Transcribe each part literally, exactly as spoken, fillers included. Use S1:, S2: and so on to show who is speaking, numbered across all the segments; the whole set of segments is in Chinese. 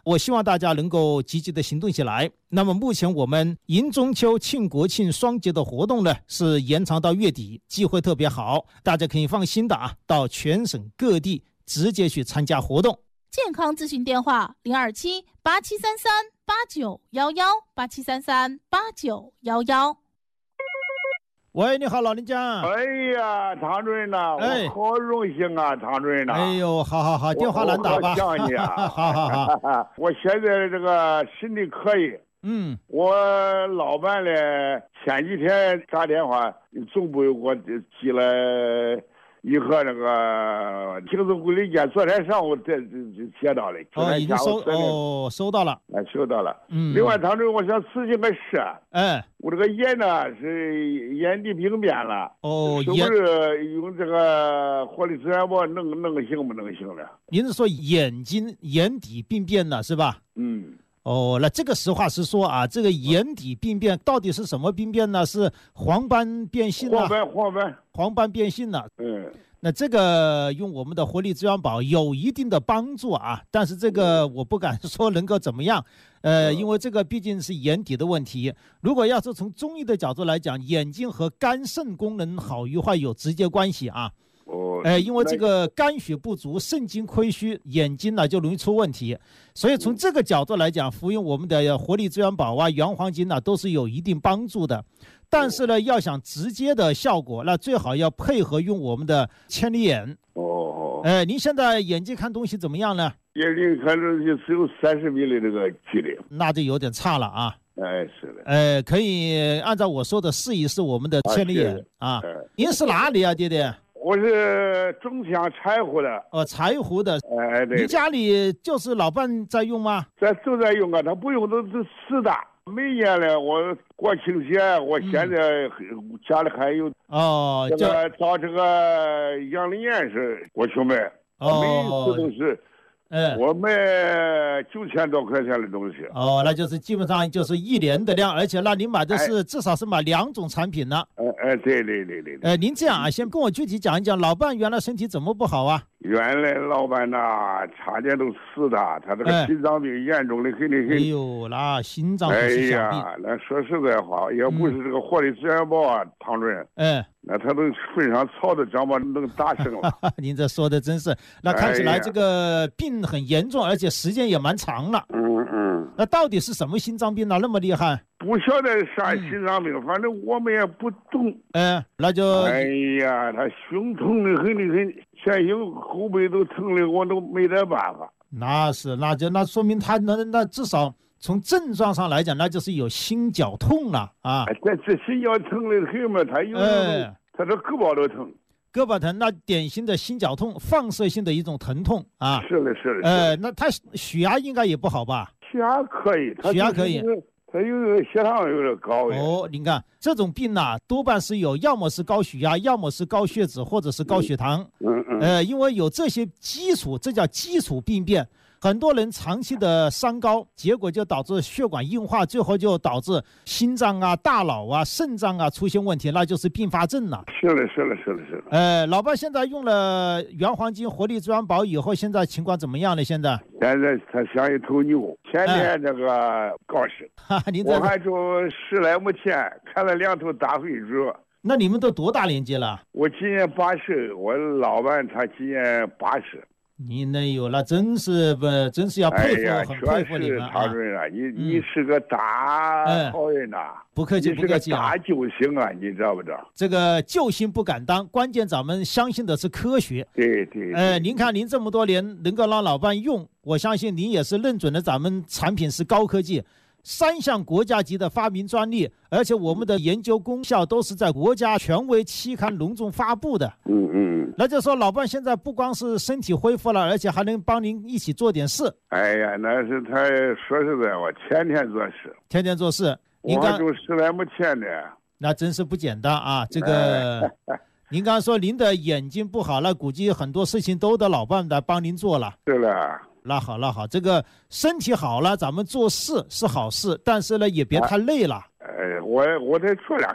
S1: 我希望大家能够积极的行动起来。那么目前我们迎中秋、庆国庆双节的活动呢，是延长到月底，机会特别好，大家可以放心的啊，到全省各地直接去参加活动。
S2: 健康咨询电话零二七八七三三八九幺幺八七三三八九幺幺。
S1: 喂，你好，老人家。
S3: 哎呀，唐主任呐，
S1: 哎、
S3: 我好荣幸啊，唐主任呐。
S1: 哎呦，好好好，电话难打吧？
S3: 我好想你啊。
S1: 好好好。
S3: 我现在这个身体可以。
S1: 嗯。
S3: 我老伴呢，前几天打电话，总部给我寄了一盒那个精神护理件，昨天上午这这接到了。
S1: 哦，已经收哦，收到了。
S3: 哎，收到了。
S1: 嗯。
S3: 另外，唐主任，我想咨询个事。
S1: 哎。
S3: 我这个眼呢是眼底病变了。
S1: 哦，
S3: 是不是用这个活力资源宝能能行不能行了？
S1: 您是说眼睛眼底病变了是吧？
S3: 嗯。
S1: 哦，那这个实话实说啊，这个眼底病变到底是什么病变呢？是黄斑变性呢？
S3: 黄斑黄斑
S1: 黄斑变性呢？
S3: 嗯。
S1: 那这个用我们的活力资源宝有一定的帮助啊，但是这个我不敢说能够怎么样，呃，因为这个毕竟是眼底的问题。如果要是从中医的角度来讲，眼睛和肝肾功能好与坏有直接关系啊。
S3: 哦。
S1: 呃，因为这个肝血不足、肾精亏虚，眼睛呢就容易出问题。所以从这个角度来讲，服用我们的活力资源宝啊、原黄金呢，都是有一定帮助的。但是呢，要想直接的效果，那最好要配合用我们的千里眼。
S3: 哦。
S1: 呃，您现在眼睛看东西怎么样呢？
S3: 眼睛看着就只有三十米的这个距离。
S1: 那就有点差了啊。
S3: 哎，是的。
S1: 呃，可以按照我说的试一试我们的千里眼啊。
S3: 哎、
S1: 您是哪里啊，爹爹？
S3: 我是中乡柴湖的。
S1: 哦，柴湖的。
S3: 哎，对。
S1: 你家里就是老伴在用吗？
S3: 咱都在用啊，他不用都是死的。每年呢，我国庆节，我现在家里还有
S1: 哦，
S3: 这个到这个杨林院是我去买，
S1: 哦，
S3: 每次都是，
S1: 嗯，
S3: 我卖九千多块钱的东西。
S1: 哦，那就是基本上就是一年的量，而且那您买的是、哎、至少是买两种产品呢。
S3: 哎哎，对对对对。
S1: 呃，您这样啊，先跟我具体讲一讲，老伴原来身体怎么不好啊？
S3: 原来老伴呐，差点都死的，他这个心脏病严重的很的很。
S1: 哎呦，那心脏不是小病。
S3: 哎呀，那说实在话，要不是这个活力资源宝啊，唐主任，
S1: 哎，
S3: 那他都坟上草都长把能打生了。
S1: 您这说的真是，那看起来这个病很严重，而且时间也蛮长了。
S3: 嗯嗯。
S1: 那到底是什么心脏病呢？那么厉害？
S3: 不晓得啥心脏病，嗯、反正我们也不懂。
S1: 哎，那就。
S3: 哎呀，他胸痛的很的很，前胸后背都疼的，我都没得办法。
S1: 那是，那就那说明他那那至少从症状上来讲，那就是有心绞痛了啊。
S3: 这这心绞疼的很嘛，他有、哎、他这胳膊都疼。
S1: 胳膊疼，那典型的心绞痛，放射性的一种疼痛啊。
S3: 是的，是的。
S1: 呃，那他血压应该也不好吧？
S3: 血压可以，
S1: 血压可以。
S3: 他有血糖有点高。
S1: 哦，您看这种病呐、啊，多半是有，要么是高血压，要么是高血脂，或者是高血糖。
S3: 嗯嗯。
S1: 呃，因为有这些基础，这叫基础病变。很多人长期的三高，结果就导致血管硬化，最后就导致心脏啊、大脑啊、肾脏啊出现问题，那就是并发症了。
S3: 是的，是的，是的，是的。
S1: 呃，老伴现在用了原黄金活力资源宝以后，现在情况怎么样了？现在？
S3: 现在他像一头牛。前天这个告示，
S1: 哈、哎，
S3: 我还就十来亩田，看了两头大肥猪。
S1: 那你们都多大年纪了？
S3: 我今年八十，我老伴他今年八十。
S1: 你那有那真是不，真是要佩服，
S3: 哎、
S1: 很佩服你们
S3: 啊！主任啊，你你是个大好人呐、啊嗯，
S1: 不客气，不客气
S3: 啊！大救星啊，你知道不知道？
S1: 这个救星不敢当，关键咱们相信的是科学。
S3: 对 对, 对。
S1: 呃，您看您这么多年能够让老伴用，我相信您也是认准了咱们产品是高科技。三项国家级的发明专利，而且我们的研究功效都是在国家权威期刊隆重发布的。
S3: 嗯嗯。
S1: 那就说老伴现在不光是身体恢复了，而且还能帮您一起做点事。
S3: 哎呀，那是他说实在话，天天做事，
S1: 天天做事。
S3: 您刚就十来亩田的，
S1: 那真是不简单啊！这个，哎、您刚刚说您的眼睛不好了，估计很多事情都得老伴来帮您做了。
S3: 是了。
S1: 那好，那好，这个身体好了，咱们做事是好事，但是呢，也别太累了。
S3: 哎，我我得做两点。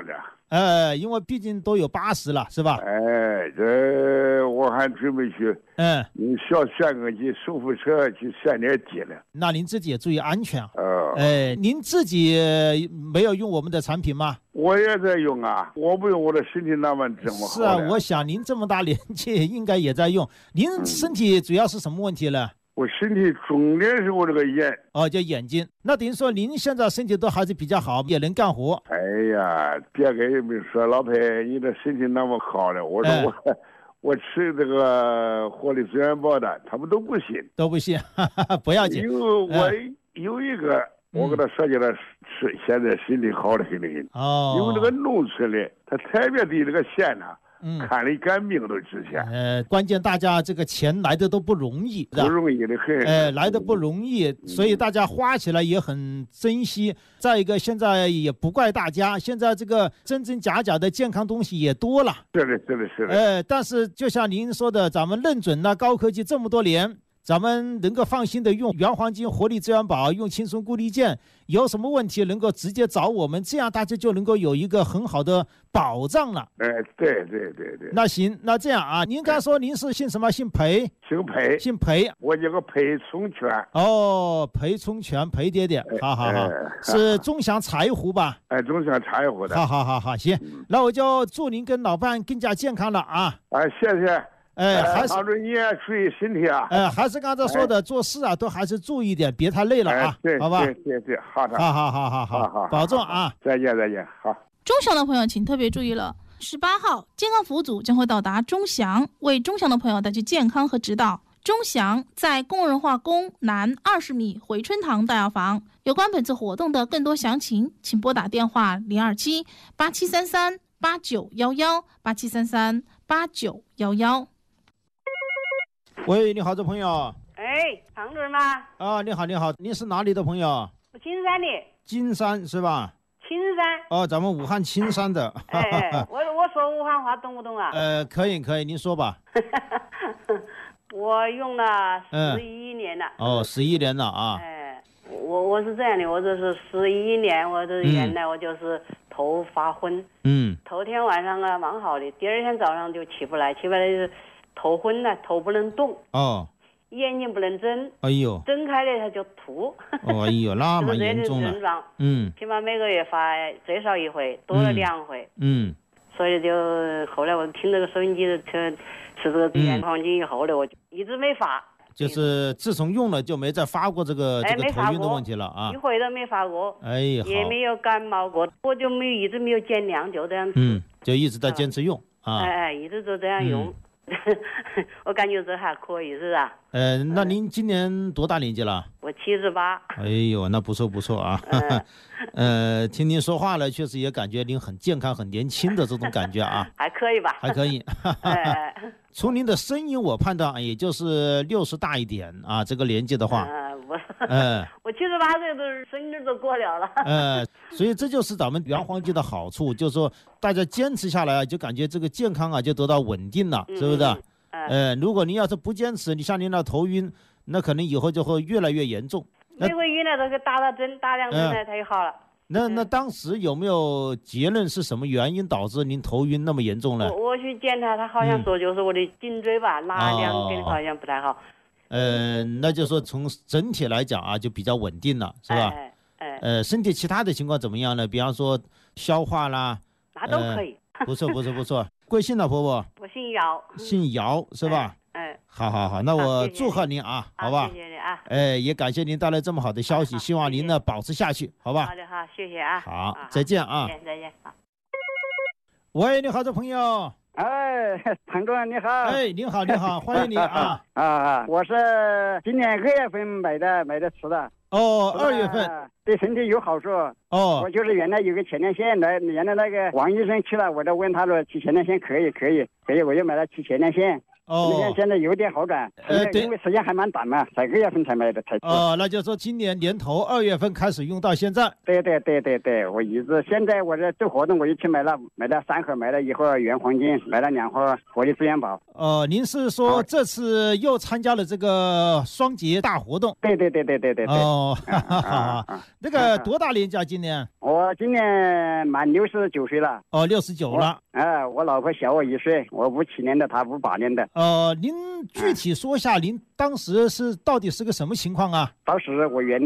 S1: 呃，因为毕竟都有八十了，是吧？
S3: 哎，这我还准备去，
S1: 嗯，
S3: 你小选个去收付车去选点地了。
S1: 那您自己也注意安全啊。
S3: 呃，
S1: 哎，您自己没有用我们的产品吗？
S3: 我也在用啊，我不用我的身体那么这么好。
S1: 是啊，我想您这么大年纪应该也在用。您身体主要是什么问题呢？
S3: 我身体重点是我这个眼。
S1: 哦，就眼睛。那等于说您现在身体都还是比较好，也能干活。
S3: 哎呀，别跟人们说，老裴，你这身体那么好的，我说我、哎、我吃这个活力资源宝的，他们都不信，
S1: 都不信，哈哈，不要紧。
S3: 因为我有一个，嗯、我跟他说起来，是现在身体好的很的很。
S1: 哦。
S3: 因为这个农村的，他特别对这个县呢。嗯，看了一杆命都值钱。
S1: 呃，关键大家这个钱来的都不容易，
S3: 不容易的很。
S1: 呃，来的不容易，所以大家花起来也很珍惜。再一个，现在也不怪大家，现在这个真真假假的健康东西也多了。
S3: 是的，是的，是的。
S1: 呃，但是就像您说的，咱们认准了高科技这么多年。咱们能够放心的用原黄金活力资源宝，用轻松固力健，有什么问题能够直接找我们，这样大家就能够有一个很好的保障了。
S3: 哎，对对对对。
S1: 那行，那这样啊，您刚说您是姓什么？姓裴？
S3: 姓裴。
S1: 姓裴。
S3: 我叫个裴聪全。
S1: 哦，裴聪全，裴爹爹，好好好，哎、是钟祥柴胡吧？
S3: 哎，钟祥柴胡的。
S1: 好好好好，行，嗯、那我就祝您跟老伴更加健康了啊！
S3: 哎，谢谢。
S1: 哎，还是
S3: 帮助你也注意身体啊！
S1: 哎，还是刚才说的，哎、做事啊，都还是注意点，别太累了啊，
S3: 哎、对
S1: 好吧？
S3: 对对对，好的，
S1: 好好好好好，好保重啊！
S3: 再见再见，好。
S2: 钟祥的朋友请特别注意了，十八号健康服务组将会到达钟祥，为钟祥的朋友带去健康和指导。钟祥在工人化工南二十米回春堂大药房。有关本次活动的更多详情，请拨打电话零二七八七三三八九幺幺八七三三八九幺幺。
S1: 喂，你好，这朋友。
S4: 哎，常主任吗？
S1: 啊，你好，你好，你是哪里的朋友？
S4: 我金山的。
S1: 金山是吧？
S4: 青山。
S1: 哦，咱们武汉青山的。
S4: 哎哎，我我说武汉话懂不懂啊？
S1: 呃，可以可以，您说吧。
S4: 我用了十一年了。
S1: 嗯、哦，十一年了啊。
S4: 哎，我我是这样的，我就是十一年，我这原来我就是头发昏。嗯。头天晚上啊蛮好的，第二天早上就起不来，起不来就是。头昏了，头不能动哦，眼睛不能睁，哎呦，睁开了他就吐，
S1: 哦，哎呦，那蛮严重了，
S4: 嗯，起码每个月发最少一回，多了两回，嗯，所以就后来我听这个收音机的吃吃这个原黄金以后呢，我就一直没发，
S1: 就是自从用了就没再发过这个这个头晕的问题了啊，
S4: 一回都没发过，
S1: 哎，
S4: 也没有感冒过，我就没有一直没有减量，就这样子，
S1: 嗯，就一直在坚持用啊，
S4: 哎哎，一直都这样用。我感觉这还可以，是不是啊？
S1: 呃，那您今年多大年纪了？
S4: 我七十八。
S1: 哎呦，那不错不错啊！呃，听您说话了，确实也感觉您很健康、很年轻的这种感觉啊。
S4: 还可以吧？
S1: 还可以。从您的声音我判断，也就是六十大一点啊，这个年纪的话。
S4: 嗯，我，嗯，我七十八岁都生日都过了了。
S1: 呃，所以这就是咱们原黄金的好处，就是说大家坚持下来啊，就感觉这个健康啊就得到稳定了，是不是？嗯。呃，如果您要是不坚持，你像您那头晕，那可能以后就会越来越严重。
S4: 每回晕了都是打打针，打两针呢，它就好了。
S1: 那那当时有没有结论是什么原因导致您头晕那么严重呢？
S4: 我我去检查，他好像说就是我的颈椎吧，哪两根好像不太好。
S1: 呃，那就说从整体来讲啊，就比较稳定了，是吧？
S4: 哎哎。
S1: 呃，身体其他的情况怎么样呢？比方说消化啦。
S4: 那都可以。
S1: 不错不错不错，贵姓呢，婆婆？
S4: 我姓姚。
S1: 姓姚是吧？
S4: 哎。
S1: 好好好，那我祝贺您啊，好吧？
S4: 谢谢你啊。
S1: 哎，也感谢您带来这么好的消息，希望您呢保持下去，好吧？
S4: 好的好，谢谢啊。
S1: 好，再见啊。
S4: 再见再见。好。
S1: 喂，你好，这朋友。
S5: 哎，陈主任你好。
S1: 哎，你好你好，欢迎你啊。
S5: 啊啊，我是今年二月份买的买的吃的。
S1: 哦，二月份。
S5: 对身体有好处。哦。我就是原来有个前列腺来，原来那个王医生去了，我就问他说吃前列腺可以可以可以，我又买了吃前列腺。
S1: 哦，
S5: 今年现在有点好转，
S1: 呃，对，
S5: 因为时间还蛮短嘛，才二月份才买的才。
S1: 哦，那就是说今年年头二月份开始用到现在。
S5: 对对对对对，我一直现在我在做活动，我一起买了买了三盒，买了一盒原黄金，买了两盒活力资源宝。
S1: 哦，您是说这次又参加了这个双节大活动？
S5: 对对对对对对对。
S1: 哦，哈哈哈，那个多大年纪啊？今年？
S5: 我今年满六十九岁了。
S1: 哦，六十九了。
S5: 哎，我老婆小我一岁，我五七年的，她五八年的。
S1: 呃，您具体说一下，您当时是到底是个什么情况啊？
S5: 当时我原